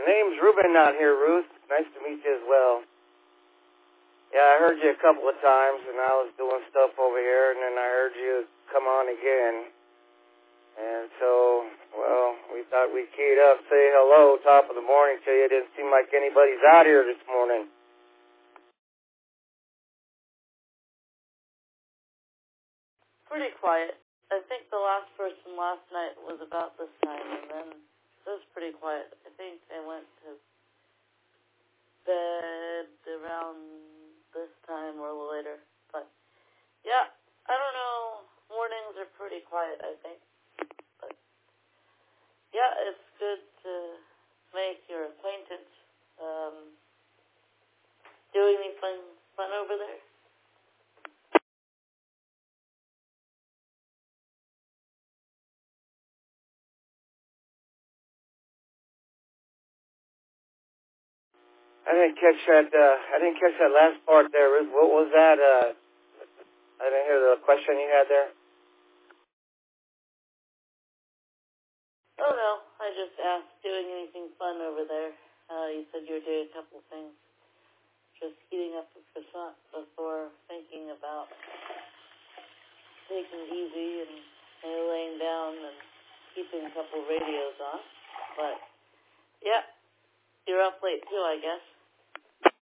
name's Ruben out here, Ruth. Nice to meet you as well. Yeah, I heard you a couple of times, and I was doing stuff over here, and then I heard you come on again. And so, well, we thought we'd key it up, say hello, top of the morning to you. It didn't seem like anybody's out here this morning. Pretty quiet. I think the last person last night was about this time, and then it was pretty quiet. I think I went to bed around this time or a little later. But, yeah, I don't know. Mornings are pretty quiet, I think. But, yeah, it's good to make your acquaintance. Doing anything fun over there? I didn't catch that last part there, Ruth. What was that? I didn't hear the question you had there. Oh, no. I just asked, doing anything fun over there? You said you were doing a couple things. Just heating up the croissant before thinking about taking it easy and maybe laying down and keeping a couple radios on. But, yeah, you're up late too, I guess.